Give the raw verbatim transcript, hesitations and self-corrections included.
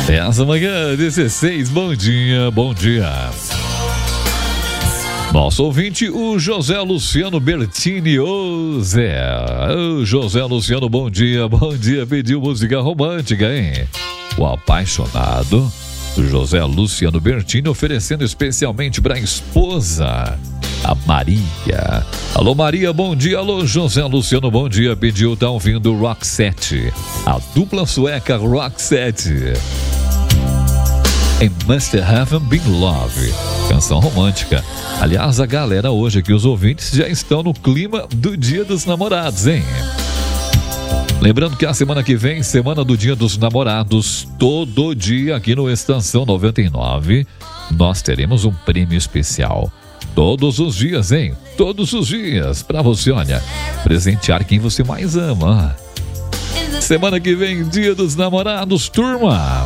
Essa manhã, dezesseis, bom dia, bom dia. Nosso ouvinte, o José Luciano Bertini, ô Zé. Ô José Luciano, bom dia, bom dia. Pediu música romântica, hein? O apaixonado, José Luciano Bertini, oferecendo especialmente para a esposa, a Maria. Alô Maria, bom dia. Alô José Luciano, bom dia. Pediu, tá ouvindo Roxette, a dupla sueca Roxette. Em Must Have Been Love, canção romântica. Aliás, a galera hoje aqui, os ouvintes já estão no clima do Dia dos Namorados, hein? Lembrando que a semana que vem, semana do Dia dos Namorados, todo dia aqui no Estação noventa e nove, nós teremos um prêmio especial. Todos os dias, hein? Todos os dias, pra você, olha, presentear quem você mais ama. Semana que vem, Dia dos Namorados, turma!